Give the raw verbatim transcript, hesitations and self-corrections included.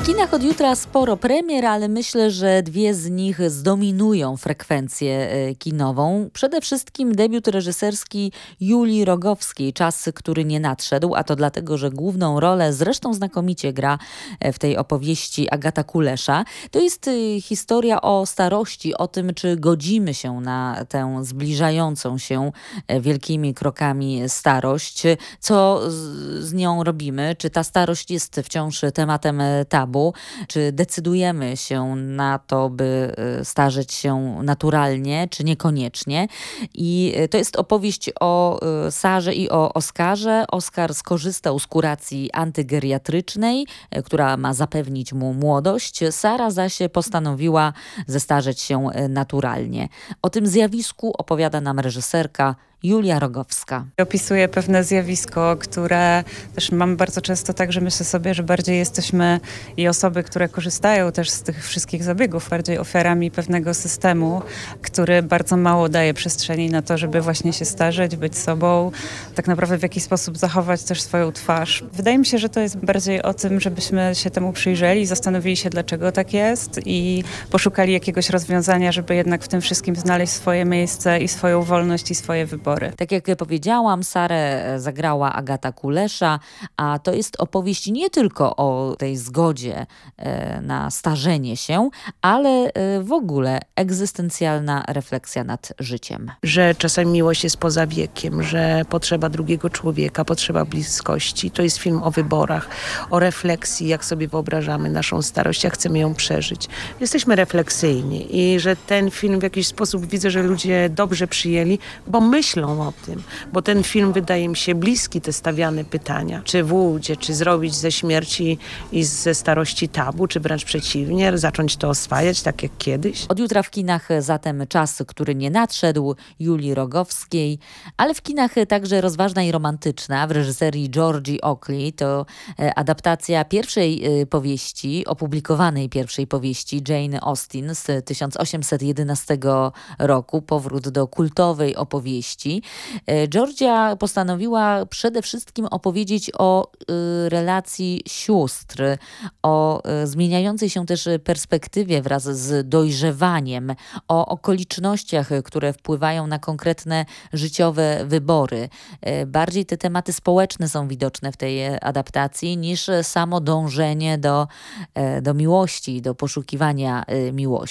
W kinach od jutra sporo premier, ale myślę, że dwie z nich zdominują frekwencję e, kinową. Przede wszystkim debiut reżyserski Julii Rogowskiej, Czas, który nie nadszedł, a to dlatego, że główną rolę zresztą znakomicie gra e, w tej opowieści Agata Kulesza. To jest e, historia o starości, o tym, czy godzimy się na tę zbliżającą się e, wielkimi krokami starość, co z, z nią robimy, czy ta starość jest wciąż tematem e, tabu, czy decydujemy się na to, by starzeć się naturalnie, czy niekoniecznie. I to jest opowieść o Sarze i o Oskarze. Oskar skorzystał z kuracji antygeriatrycznej, która ma zapewnić mu młodość. Sara zaś postanowiła zestarzeć się naturalnie. O tym zjawisku opowiada nam reżyserka Julia Rogowska. Opisuje pewne zjawisko, które też mam bardzo często tak, że myślę sobie, że bardziej jesteśmy i osoby, które korzystają też z tych wszystkich zabiegów, bardziej ofiarami pewnego systemu, który bardzo mało daje przestrzeni na to, żeby właśnie się starzeć, być sobą, tak naprawdę w jakiś sposób zachować też swoją twarz. Wydaje mi się, że to jest bardziej o tym, żebyśmy się temu przyjrzeli, zastanowili się, dlaczego tak jest i poszukali jakiegoś rozwiązania, żeby jednak w tym wszystkim znaleźć swoje miejsce i swoją wolność i swoje wybory. Tak jak powiedziałam, Sarę zagrała Agata Kulesza, a to jest opowieść nie tylko o tej zgodzie na starzenie się, ale w ogóle egzystencjalna refleksja nad życiem. Że czasami miłość jest poza wiekiem, że potrzeba drugiego człowieka, potrzeba bliskości. To jest film o wyborach, o refleksji, jak sobie wyobrażamy naszą starość, jak chcemy ją przeżyć. Jesteśmy refleksyjni i że ten film w jakiś sposób widzę, że ludzie dobrze przyjęli, bo myślą o tym, bo ten film wydaje mi się bliski te stawiane pytania. Czy w Łudzie, czy zrobić ze śmierci i ze starości tabu, czy wręcz przeciwnie, zacząć to oswajać tak jak kiedyś. Od jutra w kinach zatem Czas, który nie nadszedł, Julii Rogowskiej, ale w kinach także rozważna i romantyczna w reżyserii Georgi Ockley. To adaptacja pierwszej powieści, opublikowanej pierwszej powieści Jane Austen z tysiąc osiemset jedenastego roku, powrót do kultowej opowieści. Georgia postanowiła przede wszystkim opowiedzieć o y, relacji sióstr, o y, zmieniającej się też perspektywie wraz z dojrzewaniem, o okolicznościach, które wpływają na konkretne życiowe wybory. Y, bardziej te tematy społeczne są widoczne w tej adaptacji niż samo dążenie do, y, do miłości, do poszukiwania y, miłości.